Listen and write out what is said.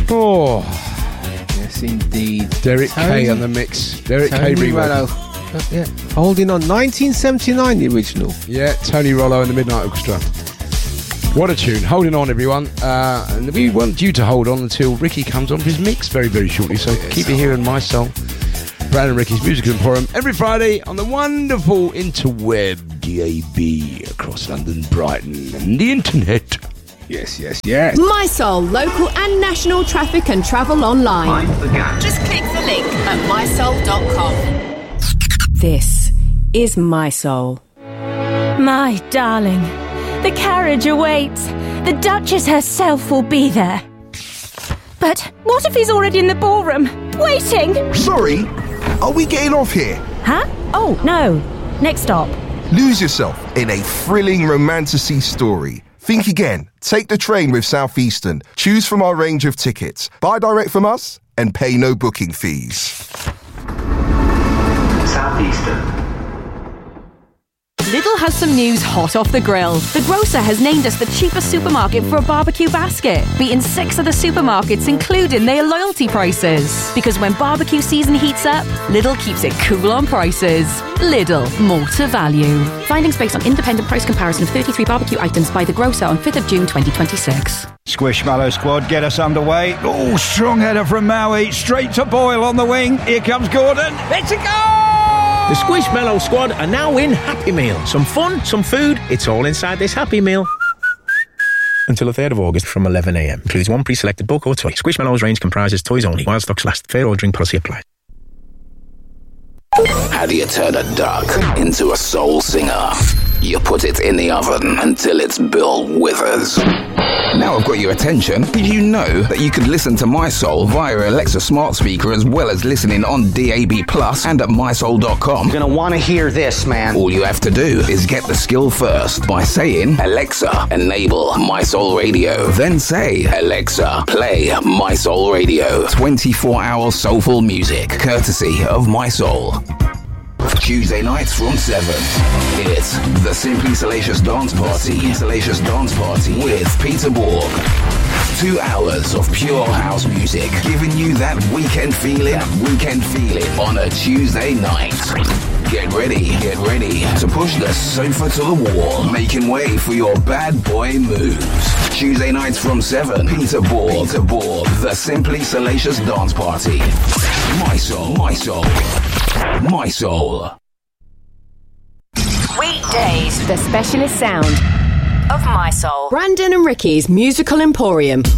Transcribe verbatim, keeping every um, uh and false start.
Oh, yes, indeed. Derek Tony, K on the mix. Derek Tony K remix. Rollo. Uh, yeah, holding on. nineteen seventy-nine, the original. Yeah, Tony Rollo and the Midnight Orchestra. What a tune. Holding on, everyone. Uh, and we want you to hold on until Ricky comes on with his mix very, very shortly. So yes. Keep it here in My Soul. Brad and Ricky's Musical Emporium every Friday on the wonderful interweb, D A B, across London, Brighton, and the internet. Yes, yes, yes. My Soul, local and national traffic and travel online. Just click the link at my soul dot com. This is My Soul. My darling, the carriage awaits. The Duchess herself will be there. But what if he's already in the ballroom, waiting? Sorry, are we getting off here? Huh? Oh, no. Next stop. Lose yourself in a thrilling romantasy story. Think again. Take the train with Southeastern. Choose from our range of tickets. Buy direct from us and pay no booking fees. Southeastern. Lidl has some news hot off the grill. The grocer has named us the cheapest supermarket for a barbecue basket, beating six other supermarkets, including their loyalty prices. Because when barbecue season heats up, Lidl keeps it cool on prices. Lidl, more to value. Findings based on independent price comparison of thirty-three barbecue items by the grocer on fifth of June twenty twenty-six. Squishmallow squad, get us underway. Oh, strong header from Maui, straight to Boyle on the wing. Here comes Gordon. It's a goal! The Squishmallow squad are now in Happy Meal. Some fun, some food, it's all inside this Happy Meal. Until the third of August from eleven a m. Includes one pre-selected book or toy. Squishmallow's range comprises toys only, while stocks last. Fair ordering policy applies. How do you turn a duck into a soul singer? You put it in the oven until it's Bill Withers. Now I've got your attention. Did you know that you could listen to My Soul via Alexa smart speaker as well as listening on D A B Plus and at my soul dot com? You're gonna want to hear this, man. All you have to do is get the skill first by saying, Alexa, enable My Soul Radio. Then say, Alexa, play My Soul Radio. twenty-four hour soulful music, courtesy of My Soul. Tuesday nights from seven. It's the Simply Salacious Dance Party. Simply Salacious Dance Party with Peter Borg. Two hours of pure house music, giving you that weekend feeling, weekend feeling on a Tuesday night. Get ready, get ready to push the sofa to the wall, making way for your bad boy moves. Tuesday nights from seven. Peter Borg, Peter Borg, the Simply Salacious Dance Party. My Soul, My Soul, My Soul. Weekdays, the specialist sound of My Soul. Brandon and Ricky's Musical Emporium